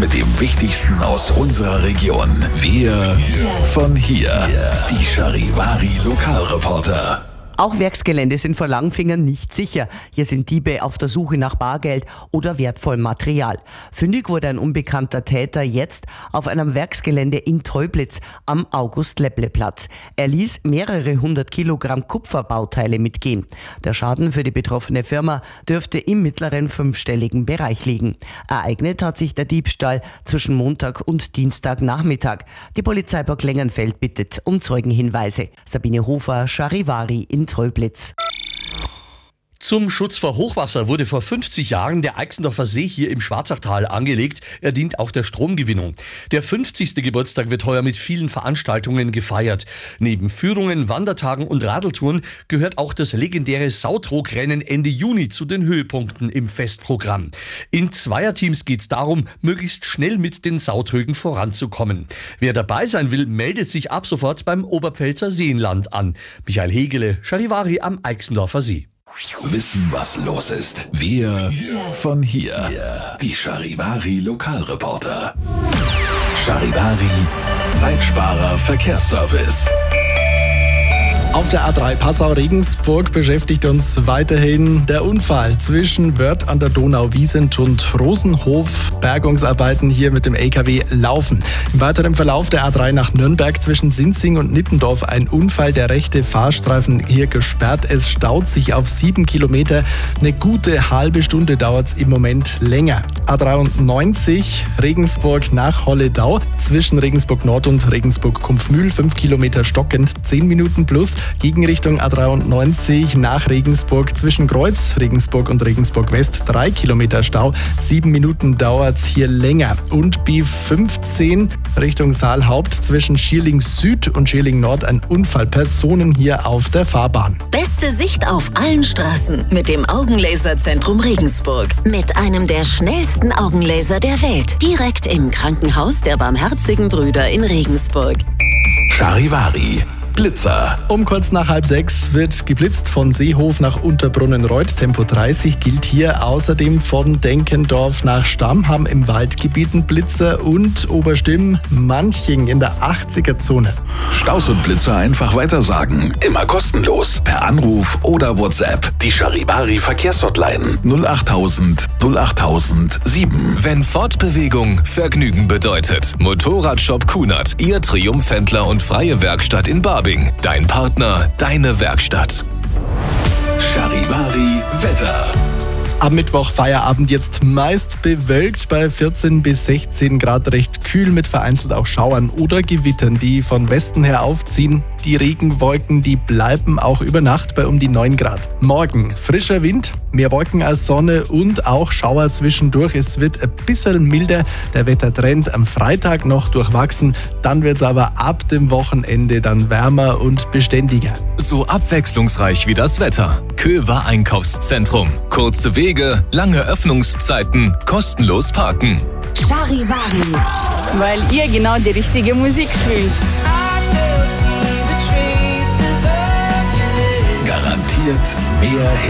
mit dem Wichtigsten aus unserer Region. Wir von hier. Die Charivari Lokalreporter. Auch Werksgelände sind vor Langfingern nicht sicher. Hier sind Diebe auf der Suche nach Bargeld oder wertvollem Material. Fündig wurde ein unbekannter Täter jetzt auf einem Werksgelände in Teublitz am August-Lepple-Platz. Er ließ mehrere 100 Kilogramm Kupferbauteile mitgehen. Der Schaden für die betroffene Firma dürfte im mittleren fünfstelligen Bereich liegen. Ereignet hat sich der Diebstahl zwischen Montag und Dienstagnachmittag. Die Polizei Burg Lengenfeld bittet um Zeugenhinweise. Sabine Hofer, Charivari in Teublitz. Zum Schutz vor Hochwasser wurde vor 50 Jahren der Eichsendorfer See hier im Schwarzachtal angelegt. Er dient auch der Stromgewinnung. Der 50. Geburtstag wird heuer mit vielen Veranstaltungen gefeiert. Neben Führungen, Wandertagen und Radeltouren gehört auch das legendäre Sautrogrennen Ende Juni zu den Höhepunkten im Festprogramm. In Zweierteams geht es darum, möglichst schnell mit den Sautrögen voranzukommen. Wer dabei sein will, meldet sich ab sofort beim Oberpfälzer Seenland an. Michael Hegele, Charivari am Eichsendorfer See. Wissen, was los ist. Wir von hier. Die Charivari Lokalreporter. Charivari Zeitsparer Verkehrsservice. Auf der A3 Passau-Regensburg beschäftigt uns weiterhin der Unfall zwischen Wörth an der Donau-Wiesent und Rosenhof. Bergungsarbeiten hier mit dem LKW laufen. Im weiteren Verlauf der A3 nach Nürnberg zwischen Sinzing und Nittendorf ein Unfall. Der rechte Fahrstreifen hier gesperrt. Es staut sich auf 7 Kilometer. Eine gute halbe Stunde dauert es im Moment länger. A93 Regensburg nach Holledau zwischen Regensburg Nord und Regensburg Kumpfmühl 5 Kilometer stockend, 10 Minuten plus. Gegenrichtung A93 nach Regensburg zwischen Kreuz, Regensburg und Regensburg West 3 Kilometer Stau. 7 Minuten dauert es hier länger. Und B15 Richtung Saalhaupt zwischen Schierling Süd und Schierling Nord ein Unfall. Personen hier auf der Fahrbahn. Beste Sicht auf allen Straßen mit dem Augenlaserzentrum Regensburg. Mit einem der schnellsten Augenlaser der Welt. Direkt im Krankenhaus der Barmherzigen Brüder in Regensburg. Charivari Blitzer. Um kurz nach 5:30 wird geblitzt von Seehof nach Unterbrunnenreuth. Tempo 30 gilt hier. Außerdem von Denkendorf nach Stammham im Waldgebieten Blitzer und Oberstimm Manching in der 80er-Zone. Staus und Blitzer einfach weitersagen. Immer kostenlos. Per Anruf oder WhatsApp. Die Charivari Verkehrshotline 08000 08007. Wenn Fortbewegung Vergnügen bedeutet. Motorradshop Kunert. Ihr Triumphhändler und freie Werkstatt in Barbing. Dein Partner, deine Werkstatt. Charivari Wetter. Am Mittwoch Feierabend jetzt meist bewölkt bei 14 bis 16 Grad, recht kühl mit vereinzelt auch Schauern oder Gewittern, die von Westen her aufziehen. Die Regenwolken, die bleiben auch über Nacht bei um die 9 Grad. Morgen frischer Wind, mehr Wolken als Sonne und auch Schauer zwischendurch. Es wird ein bisschen milder. Der Wettertrend am Freitag noch durchwachsen. Dann wird es aber ab dem Wochenende dann wärmer und beständiger. So abwechslungsreich wie das Wetter. Köver Einkaufszentrum. Kurze Wege, lange Öffnungszeiten, kostenlos parken. Charivari, weil ihr genau die richtige Musik spielt. Garantiert mehr Hits.